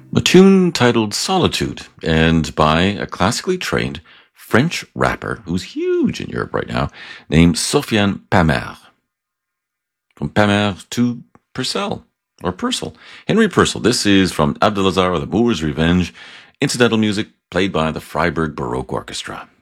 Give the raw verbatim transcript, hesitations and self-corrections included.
A tune titled Solitude, and by a classically trained French rapper who's huge in Europe right now, named Sofiane Pamar. From Pamar to Purcell, or Purcell. Henry Purcell. This is from Abdelazar or the Moor's Revenge, incidental music played by the Freiburg Baroque Orchestra.